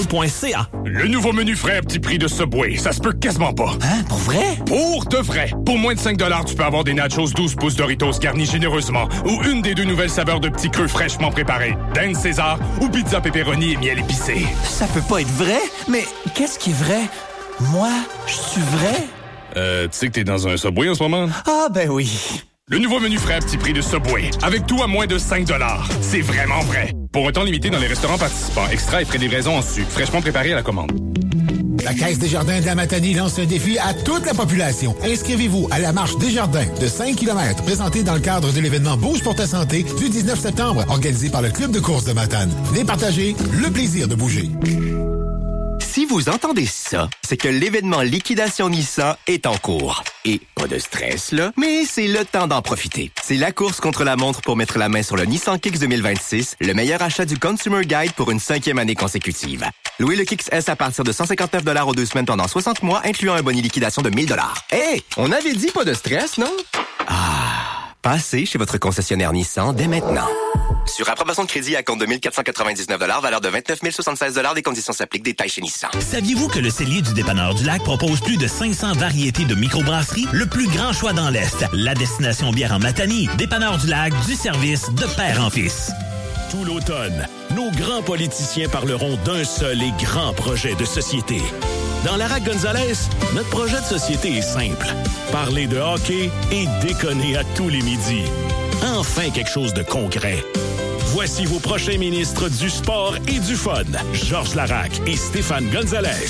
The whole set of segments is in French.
subway.all.ca. Le nouveau menu frais à petit prix de Subway, ça se peut quasiment pas. Hein? Pour vrai? Pour de vrai. Pour moins de 5$, tu peux avoir des nachos 12 pouces Doritos garnis généreusement ou une des 2 nouvelles saveurs de petits creux fraîchement préparés. Dinde César ou pizza pepperoni et miel épicé. Ça peut pas être vrai? Mais qu'est-ce qui est vrai? Moi, je suis vrai? Tu sais que t'es dans un Subway en ce moment? Ah, ben oui. Le nouveau menu frais à petit prix de Subway, avec tout à moins de 5$. C'est vraiment vrai. Pour un temps limité dans les restaurants participants, extra et frais de livraison en sucre, fraîchement préparés à la commande. La Caisse des Jardins de la Matanie lance un défi à toute la population. Inscrivez-vous à la marche des Jardins de 5 km présentée dans le cadre de l'événement Bouge pour ta santé du 19 septembre, organisé par le Club de course de Matane. Venez partager le plaisir de bouger. Si vous entendez ça, c'est que l'événement Liquidation Nissan est en cours. Et pas de stress, là, mais c'est le temps d'en profiter. C'est la course contre la montre pour mettre la main sur le Nissan Kicks 2026, le meilleur achat du Consumer Guide pour une 5e année consécutive. Louez le Kicks S à partir de 159$ aux 2 semaines pendant 60 mois, incluant un bonus liquidation de 1000$. Hey, on avait dit pas de stress, non? Passez chez votre concessionnaire Nissan dès maintenant. Sur approbation de crédit à compte de 1 499$, valeur de 29 076$, des conditions s'appliquent, détails chez Nissan. Saviez-vous que le cellier du dépanneur du Lac propose plus de 500 variétés de microbrasseries? Le plus grand choix dans l'Est. La destination bière en Matanie. Dépanneur du Lac, du service de père en fils. Tout l'automne, nos grands politiciens parleront d'un seul et grand projet de société. Dans Larac Gonzalez, notre projet de société est simple. Parler de hockey et déconner à tous les midis. Enfin quelque chose de concret. Voici vos prochains ministres du sport et du fun. Georges Larac et Stéphane Gonzalez.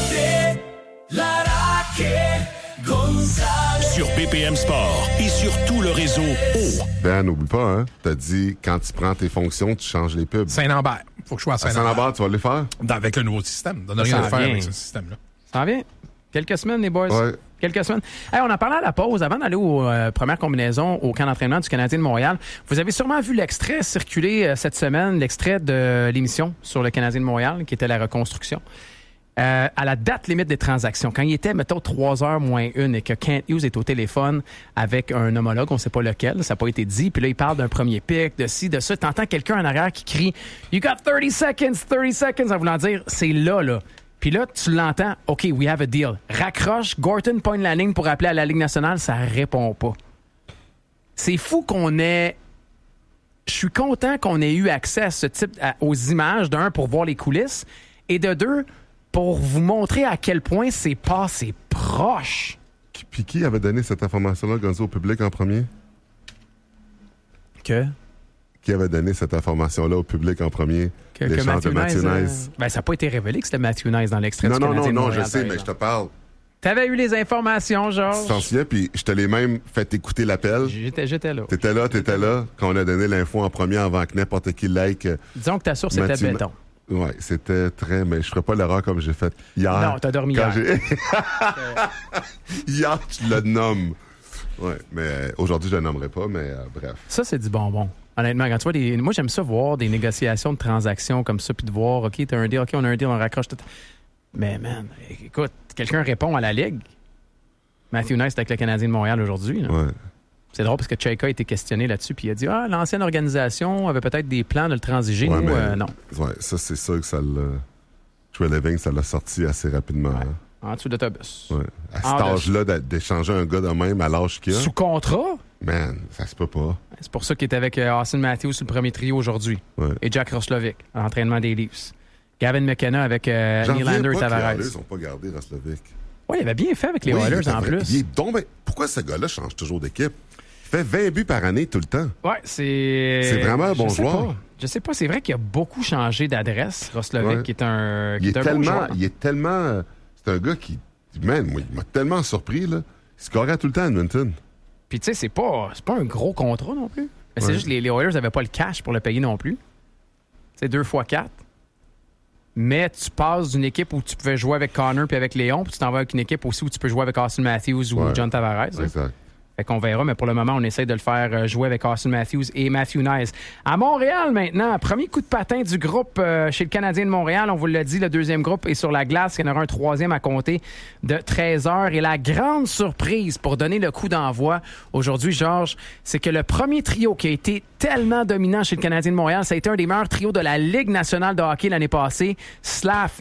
Sur BPM Sport et sur tout le réseau O. Ben, n'oublie pas, hein. T'as dit, quand tu prends tes fonctions, tu changes les pubs. Saint-Lambert. Faut que je sois à Saint-Lambert. Saint-Lambert, tu vas les faire? Avec le nouveau système. On n'a rien à faire avec ce système-là. Ça en vient. Quelques semaines, les boys. Ouais. Quelques semaines. Hey, on en parlait à la pause avant d'aller aux premières combinaisons au camp d'entraînement du Canadien de Montréal. Vous avez sûrement vu l'extrait circuler cette semaine, l'extrait de l'émission sur le Canadien de Montréal, qui était la reconstruction. À la date limite des transactions, quand il était, mettons, 3h moins 1 et que Kent Hughes est au téléphone avec un homologue, on ne sait pas lequel, ça n'a pas été dit, puis là, il parle d'un premier pic, de ci, de ça. T'entends quelqu'un en arrière qui crie « You got 30 seconds », en voulant dire « c'est là ». Puis là, tu l'entends, « OK, we have a deal ». Raccroche, Gorton pointe la ligne pour appeler à la Ligue nationale, ça répond pas. C'est fou qu'on ait... Je suis content qu'on ait eu accès à ce type, aux images, d'un, pour voir les coulisses, et de deux, pour vous montrer à quel point c'est passé proche. Puis qui avait donné cette information-là, Gonzo, au public en premier? Que? Qui avait donné cette information-là au public en premier? L'échange de Matthew Nice. Ben, ça n'a pas été révélé que c'était Matthew Nice dans l'extrait du Canadien de Montréal. Non, je sais, mais je te parle. T'avais eu les informations, Georges. Tu t'en souviens, puis je te l'ai même fait écouter l'appel. J'étais là. T'étais là, quand on a donné l'info en premier avant que n'importe qui like. Disons que ta source était béton. Oui, c'était très... Mais je ferais pas l'erreur comme j'ai fait hier. Non, t'as dormi hier. Hier, tu le nommes. Oui, mais aujourd'hui, je le nommerai pas, mais bref. Ça, c'est du bonbon. Honnêtement, quand tu vois moi, j'aime ça voir des négociations de transactions comme ça, puis de voir, OK, t'as un deal, OK, on a un deal, on raccroche tout. Mais, man, écoute, quelqu'un répond à la Ligue. Matthew Nice est avec le Canadien de Montréal aujourd'hui. Ouais. C'est drôle parce que Chayka a été questionné là-dessus, puis il a dit l'ancienne organisation avait peut-être des plans de le transiger. Ouais, Nous, non. Ouais, ça, c'est sûr que ça l'a. Trey Living, ça l'a sorti assez rapidement. Ouais. Hein. En dessous d'autobus. Ouais. À cet âge-là, d'échanger un gars de même à l'âge qu'il a. Sous contrat? Man, ça se peut pas. C'est pour ça qu'il est avec Austin Matthews sur le premier trio aujourd'hui. Ouais. Et Jack Roslovic, à l'entraînement des Leafs. Gavin McKenna avec Nylander et Tavares. Les Oilers n'ont pas gardé Roslovic. Oui, il avait bien fait avec les Oilers en plus. Pourquoi ce gars-là change toujours d'équipe? Il fait 20 buts par année tout le temps. Ouais, c'est vraiment un bon joueur. Je sais pas, c'est vrai qu'il a beaucoup changé d'adresse, Roslovic, qui est un bon joueur. Il est tellement... C'est un gars qui... Man, moi, il m'a tellement surpris, là. Il scorait tout le temps à Edmonton. Puis tu sais, c'est pas un gros contrat non plus. Mais c'est juste que les Oilers n'avaient pas le cash pour le payer non plus. C'est 2 x 4. Mais tu passes d'une équipe où tu pouvais jouer avec Connor puis avec Léon, puis tu t'en vas avec une équipe aussi où tu peux jouer avec Austin Matthews ou John Tavares. Exact. Fait qu'on verra, mais pour le moment, on essaie de le faire jouer avec Austin Matthews et Matthew Nice. À Montréal, maintenant, premier coup de patin du groupe chez le Canadien de Montréal. On vous l'a dit, le deuxième groupe est sur la glace. Il y en aura un troisième à compter de 13h. Et la grande surprise pour donner le coup d'envoi aujourd'hui, Georges, c'est que le premier trio qui a été tellement dominant chez le Canadien de Montréal, ça a été un des meilleurs trios de la Ligue nationale de hockey l'année passée. Slav,